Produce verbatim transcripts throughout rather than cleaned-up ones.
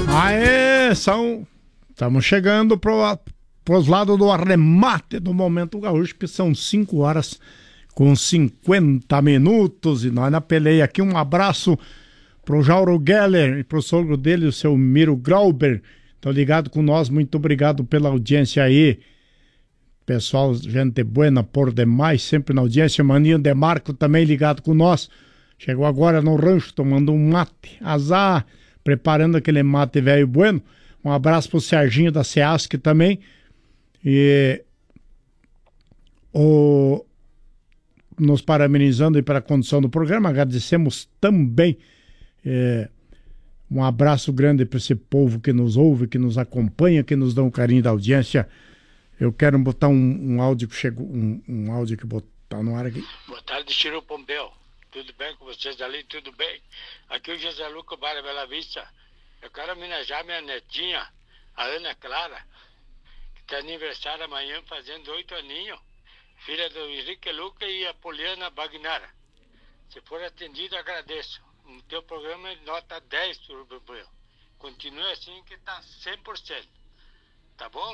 Aê, são... Estamos chegando para os lados do arremate do Momento Gaúcho, que são cinco horas com cinquenta minutos. E nós na peleia aqui, um abraço pro Jauro Geller e pro sogro dele, o seu Miro Grauber. Estão ligados com nós, muito obrigado pela audiência aí. Pessoal, gente buena por demais, sempre na audiência. Maninho de Marco também ligado com nós. Chegou agora no rancho, tomando um mate. Azar, preparando aquele mate velho bueno. Um abraço pro Serginho da SEASC também. E o, nos parabenizando aí pela condução do programa. Agradecemos também. É, um abraço grande para esse povo que nos ouve, que nos acompanha, que nos dá um carinho da audiência. Eu quero botar um, um áudio que chegou, um, um áudio que botar no ar aqui. Boa tarde, Chiru Pombel. Tudo bem com vocês ali? Tudo bem? Aqui é o José Luca Bairro Bela Vista. Eu quero homenagear minha netinha, a Ana Clara, que está aniversário amanhã, fazendo oito aninhos. Filha do Henrique Luca e a Poliana Bagnara. Se for atendido, agradeço. O teu programa é nota dez, Chiru Pombel. Continue assim que está cem por cento. Tá bom?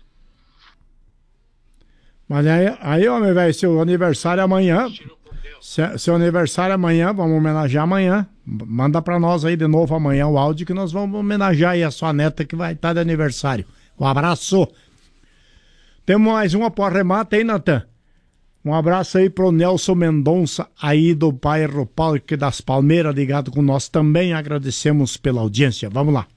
Mas aí, aí homem, velho, seu aniversário é amanhã. Se, seu aniversário é amanhã, vamos homenagear amanhã. Manda pra nós aí de novo amanhã o áudio que nós vamos homenagear aí a sua neta que vai estar de aniversário. Um abraço. Temos mais uma pro arremate aí, Natan. Um abraço aí pro Nelson Mendonça, aí do bairro Parque das Palmeiras, ligado com nós também. Agradecemos pela audiência. Vamos lá.